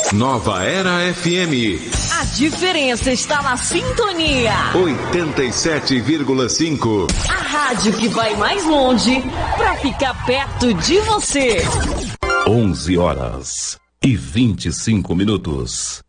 Nova Era FM. A diferença está na sintonia. 87,5. A rádio que vai mais longe para ficar perto de você. 11 horas e 25 minutos.